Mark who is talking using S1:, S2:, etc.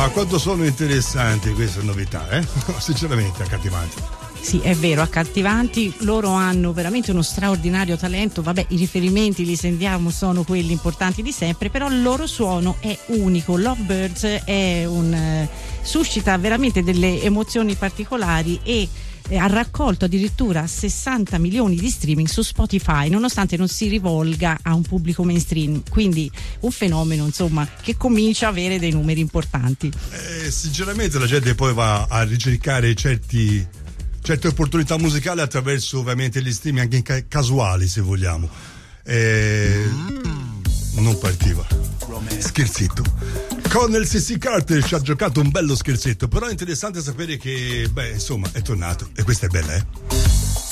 S1: Ma quanto sono interessanti queste novità, sinceramente accattivanti.
S2: Sì, è vero, accattivanti, loro hanno veramente uno straordinario talento, vabbè, i riferimenti li sentiamo, sono quelli importanti di sempre, però il loro suono è unico. Lovebirds è suscita veramente delle emozioni particolari e ha raccolto addirittura 60 milioni di streaming su Spotify, nonostante non si rivolga a un pubblico mainstream, quindi un fenomeno insomma che comincia a avere dei numeri importanti.
S1: Sinceramente la gente poi va a ricercare certe opportunità musicali attraverso ovviamente gli streaming anche casuali, se vogliamo. Non partiva, scherzetto. Con CC Carter ci ha giocato un bello scherzetto, però è interessante sapere che insomma è tornato, e questa è bella,